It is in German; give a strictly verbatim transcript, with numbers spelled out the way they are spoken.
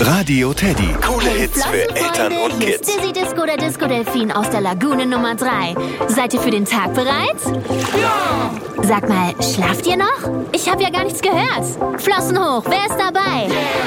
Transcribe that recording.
Radio Teddy. Coole Hey, Hits für Eltern und hier ist Kids. Dizzy Disco, der Disco-Delfin aus der Lagune Nummer drei. Seid ihr für den Tag bereit? Ja! Sag mal, schlaft ihr noch? Ich habe ja gar nichts gehört. Flossen hoch, wer ist dabei?